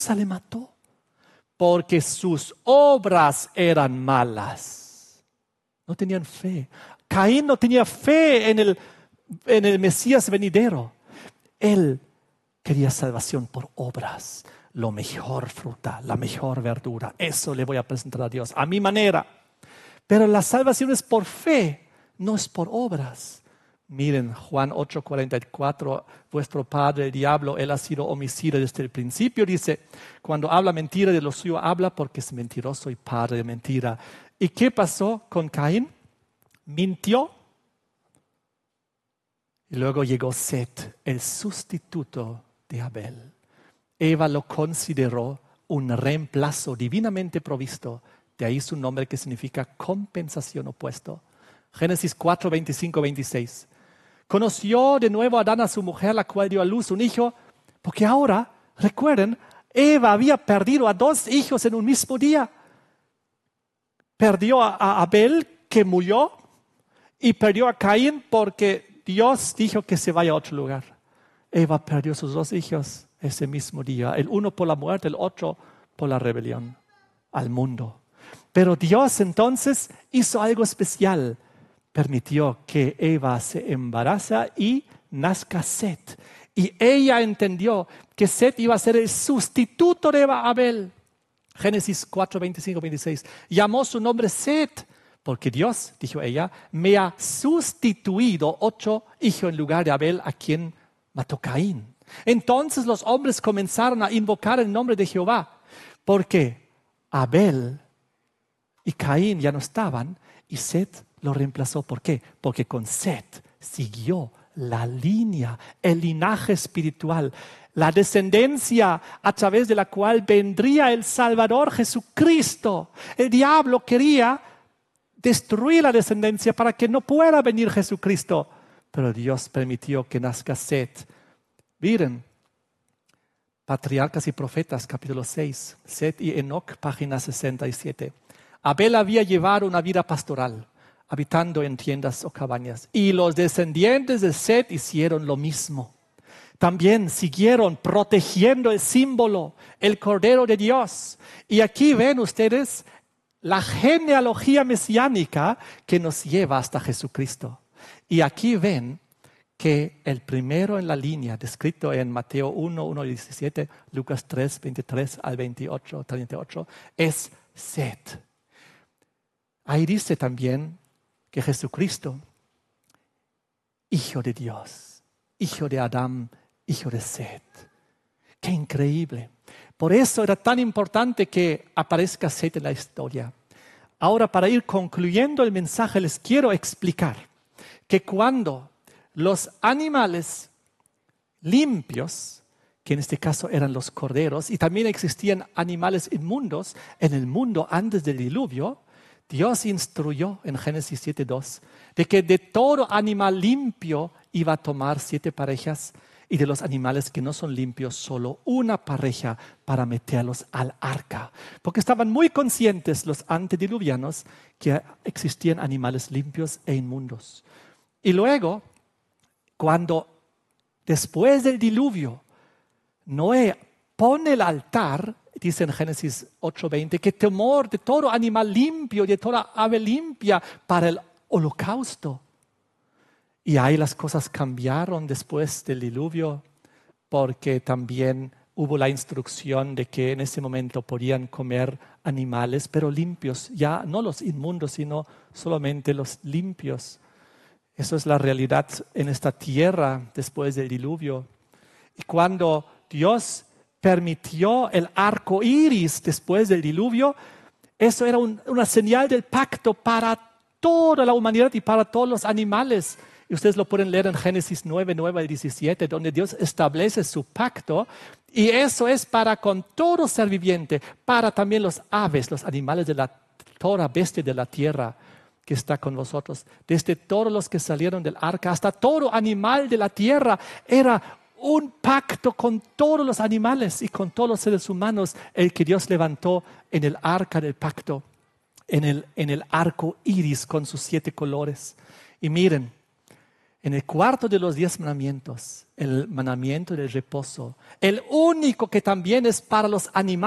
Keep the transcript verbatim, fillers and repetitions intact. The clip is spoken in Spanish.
le mató porque sus obras eran malas. No tenían fe. Caín no tenía fe en el, en el Mesías venidero. Él quería salvación por obras. Lo mejor fruta, la mejor verdura. Eso le voy a presentar a Dios, a mi manera. Pero la salvación es por fe, no es por obras. Miren, Juan ocho cuarenta y cuatro, vuestro padre, el diablo, él ha sido homicida desde el principio. Dice, cuando habla mentira de lo suyo, habla porque es mentiroso y padre de mentira. ¿Y qué pasó con Caín? Mintió. Y luego llegó Set, el sustituto de Abel. Eva lo consideró un reemplazo divinamente provisto. De ahí su nombre que significa compensación opuesto. Génesis cuatro, veinticinco, veintiséis. Conoció de nuevo a Adán a su mujer, la cual dio a luz un hijo, porque ahora, recuerden, Eva había perdido a dos hijos en un mismo día. Perdió a, a Abel, que murió, y perdió a Caín porque Dios dijo que se vaya a otro lugar. Eva perdió sus dos hijos ese mismo día, el uno por la muerte, el otro por la rebelión al mundo. Pero Dios entonces hizo algo especial. Permitió que Eva se embaraza y nazca Set. Y ella entendió que Set iba a ser el sustituto de Abel. Génesis cuatro, veinticinco, veintiséis. Llamó su nombre Set, porque Dios, dijo ella, me ha sustituido otro hijo en lugar de Abel, a quien mató Caín. Entonces los hombres comenzaron a invocar el nombre de Jehová, porque Abel y Caín ya no estaban, y Set lo reemplazó. ¿Por qué? Porque con Set siguió la línea, el linaje espiritual, la descendencia a través de la cual vendría el Salvador Jesucristo. El diablo quería destruir la descendencia para que no pueda venir Jesucristo, pero Dios permitió que nazca Set. Miren, Patriarcas y Profetas, capítulo seis, Set y Enoc, página sesenta y siete. Abel había llevado una vida pastoral, habitando en tiendas o cabañas. Y los descendientes de Set hicieron lo mismo. También siguieron protegiendo el símbolo, el Cordero de Dios. Y aquí ven ustedes la genealogía mesiánica que nos lleva hasta Jesucristo. Y aquí ven que el primero en la línea, descrito en Mateo uno, uno y diecisiete, Lucas tres, veintitrés al veintiocho, treinta y ocho, es Set. Ahí dice también que Jesucristo, hijo de Dios, hijo de Adán, hijo de Set. ¡Qué increíble! Por eso era tan importante que aparezca Set en la historia. Ahora, para ir concluyendo el mensaje, les quiero explicar que cuando los animales limpios, que en este caso eran los corderos, y también existían animales inmundos en el mundo antes del diluvio, Dios instruyó en Génesis siete dos de que de todo animal limpio iba a tomar siete parejas y de los animales que no son limpios solo una pareja para meterlos al arca. Porque estaban muy conscientes los antediluvianos que existían animales limpios e inmundos. Y luego, cuando después del diluvio Noé pone el altar, dice en Génesis ocho veinte, que temor de todo animal limpio, de toda ave limpia para el holocausto. Y ahí las cosas cambiaron después del diluvio, porque también hubo la instrucción de que en ese momento podían comer animales, pero limpios, ya no los inmundos, sino solamente los limpios. Eso es la realidad en esta tierra después del diluvio. Y cuando Dios permitió el arco iris después del diluvio, eso era un, una señal del pacto para toda la humanidad y para todos los animales. Y ustedes lo pueden leer en Génesis nueve, nueve al diecisiete, donde Dios establece su pacto. Y eso es para con todo ser viviente, para también los aves, los animales de la toda bestia de la tierra que está con vosotros. Desde todos los que salieron del arca hasta todo animal de la tierra, era un pacto con todos los animales y con todos los seres humanos, el que Dios levantó en el arca del pacto, en el, en el arco iris con sus siete colores. Y miren, En el cuarto de los diez mandamientos, el mandamiento del reposo, el único que también es para los animales,